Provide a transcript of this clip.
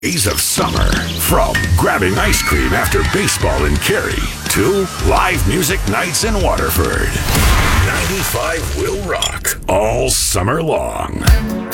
Days of summer. From grabbing ice cream after baseball in Cary to live music nights in Waterford. 95 will rock all summer long.